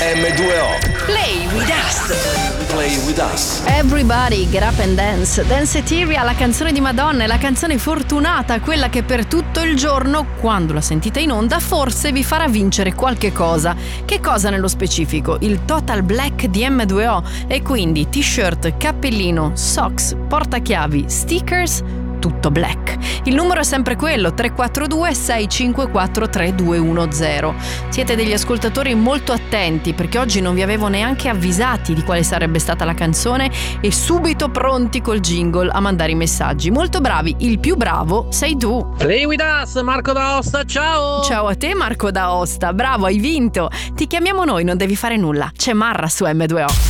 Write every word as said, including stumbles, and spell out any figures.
emme due o. Play with us. Play with us. Everybody get up and dance. Danceteria, la canzone di Madonna, è la canzone fortunata, quella che per tutto il giorno, quando la sentite in onda, forse vi farà vincere qualche cosa. Che cosa nello specifico? Il Total Black di emme due o, e quindi t-shirt, cappellino, socks, portachiavi, stickers, tutto black. Il numero è sempre quello, tre quattro due sei cinque quattro tre due uno zero. Siete degli ascoltatori molto attenti, perché oggi non vi avevo neanche avvisati di quale sarebbe stata la canzone e subito pronti col jingle a mandare i messaggi. Molto bravi, il più bravo sei tu. Play with us, Marco d'Aosta, ciao! Ciao a te Marco d'Aosta, bravo, hai vinto. Ti chiamiamo noi, non devi fare nulla. C'è Marra su emme due o.